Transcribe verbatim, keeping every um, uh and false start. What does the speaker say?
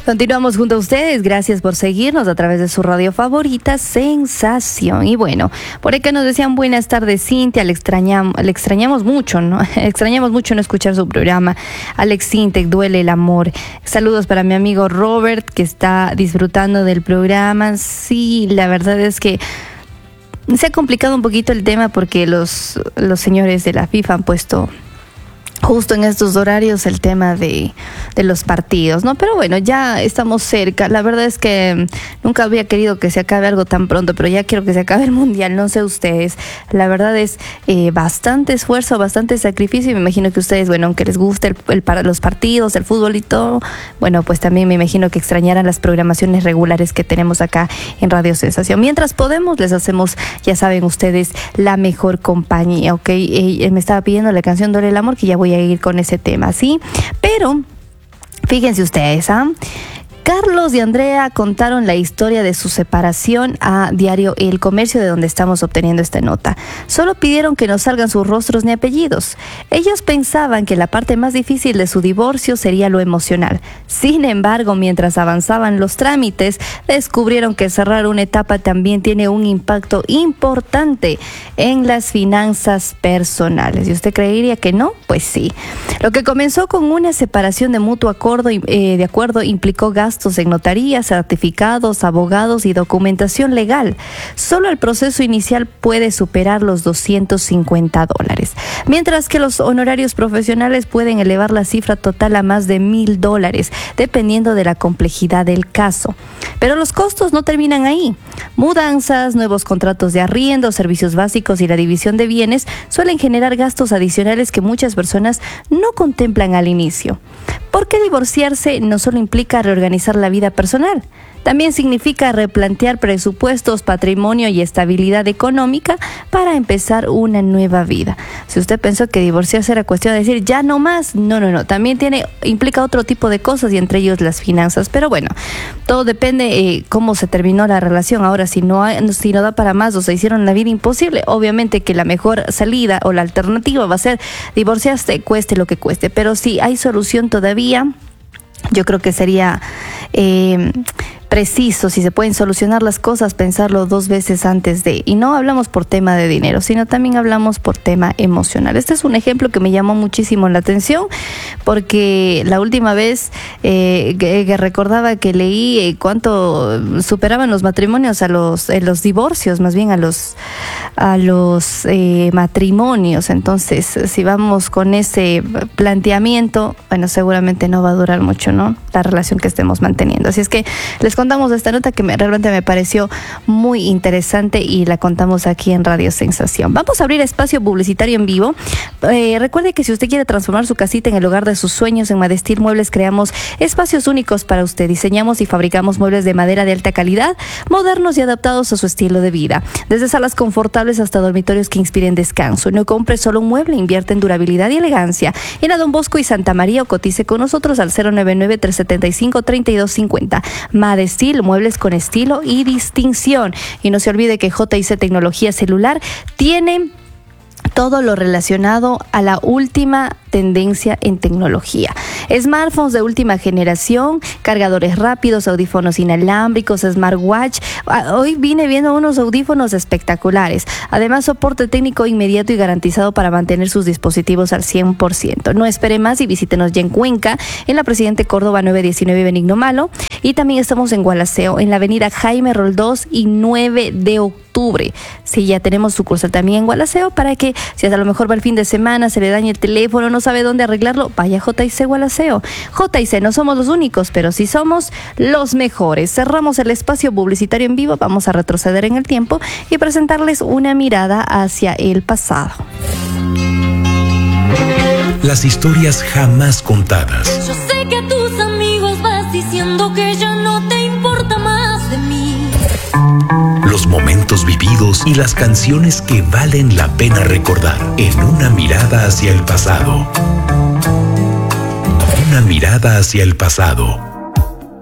Continuamos junto a ustedes, gracias por seguirnos a través de su radio favorita, Sensación. Y bueno, por acá nos decían buenas tardes, Cintia, le extrañamos, le extrañamos mucho, ¿no? Extrañamos mucho no escuchar su programa. Alex Sintec, duele el amor. Saludos para mi amigo Robert, que está disfrutando del programa. Sí, la verdad es que se ha complicado un poquito el tema porque los, los señores de la FIFA han puesto justo en estos horarios el tema de, de los partidos, ¿no? Pero bueno, ya estamos cerca. La verdad es que nunca había querido que se acabe algo tan pronto, pero ya quiero que se acabe el Mundial, no sé ustedes. La verdad es eh, bastante esfuerzo, bastante sacrificio, y me imagino que ustedes, bueno, aunque les guste el, el, para los partidos, el fútbol y todo, bueno, pues también me imagino que extrañarán las programaciones regulares que tenemos acá en Radio Sensación. Mientras podemos, les hacemos, ya saben ustedes, la mejor compañía, ¿ok? Eh, me estaba pidiendo la canción Duele el amor, que ya voy a ir con ese tema, ¿sí? Pero fíjense ustedes, ¿ah? Carlos y Andrea contaron la historia de su separación a Diario El Comercio, de donde estamos obteniendo esta nota. Solo pidieron que no salgan sus rostros ni apellidos. Ellos pensaban que la parte más difícil de su divorcio sería lo emocional. Sin embargo, mientras avanzaban los trámites, descubrieron que cerrar una etapa también tiene un impacto importante en las finanzas personales. ¿Y usted creería que no? Pues sí. Lo que comenzó con una separación de mutuo acuerdo, eh, de acuerdo implicó gastos en notaría, certificados, abogados y documentación legal. Solo el proceso inicial puede superar los doscientos cincuenta dólares, mientras que los honorarios profesionales pueden elevar la cifra total a más de mil dólares, dependiendo de la complejidad del caso. Pero los costos no terminan ahí. Mudanzas, nuevos contratos de arriendo, servicios básicos y la división de bienes suelen generar gastos adicionales que muchas personas no contemplan al inicio. Porque divorciarse no solo implica reorganizar la vida personal, también significa replantear presupuestos, patrimonio y estabilidad económica para empezar una nueva vida. Si usted pensó que divorciarse era cuestión de decir ya no más, no, no, no, también tiene, implica otro tipo de cosas, y entre ellos las finanzas. Pero bueno, todo depende eh, cómo se terminó la relación. Ahora, si no, hay, si no da para más o se hicieron la vida imposible, obviamente que la mejor salida o la alternativa va a ser divorciarse, cueste lo que cueste. Pero si hay solución todavía, yo creo que sería eh, preciso, si se pueden solucionar las cosas, pensarlo dos veces antes de. Y no hablamos por tema de dinero, sino también hablamos por tema emocional. Este es un ejemplo que me llamó muchísimo la atención, porque la última vez eh, que, que recordaba que leí eh, cuánto superaban los matrimonios a los, eh, los divorcios, más bien a los, a los eh, matrimonios. Entonces, si vamos con ese planteamiento, bueno, seguramente no va a durar mucho, ¿no?, la relación que estemos manteniendo. Así es que les contamos esta nota que me, realmente me pareció muy interesante, y la contamos aquí en Radio Sensación. Vamos a abrir espacio publicitario en vivo. Eh, recuerde que si usted quiere transformar su casita en el hogar de sus sueños, en Madestil Muebles creamos espacios únicos para usted. Diseñamos y fabricamos muebles de madera de alta calidad, modernos y adaptados a su estilo de vida. Desde salas confortables hasta dormitorios que inspiren descanso. No compre solo un mueble, invierte en durabilidad y elegancia. En a Don Bosco y Santa María, o cotice con nosotros al cero nueve nueve, tres siete cinco, tres dos cinco cero. Madestil, muebles con estilo y distinción. Y no se olvide que J y C Tecnología Celular tiene todo lo relacionado a la última tendencia en tecnología. Smartphones de última generación, cargadores rápidos, audífonos inalámbricos, smartwatch. Hoy vine viendo unos audífonos espectaculares. Además, soporte técnico inmediato y garantizado para mantener sus dispositivos al cien por ciento. No espere más y visítenos ya en Cuenca, en la Presidente Córdoba nueve diecinueve Benigno Malo. Y también estamos en Gualaceo, en la avenida Jaime Roldós y nueve de octubre. Sí, ya tenemos sucursal también en Gualaceo, para que si a lo mejor va el fin de semana, se le daña el teléfono, no sabe dónde arreglarlo, vaya a J y C Gualaceo. J y C, no somos los únicos, pero sí somos los mejores. Cerramos el espacio publicitario en vivo, vamos a retroceder en el tiempo y presentarles una mirada hacia el pasado. Las historias jamás contadas. Yo sé que a tus amigos vas diciendo que ya no te importa más de mí. Los momentos vividos y las canciones que valen la pena recordar, en una mirada hacia el pasado. Una mirada hacia el pasado.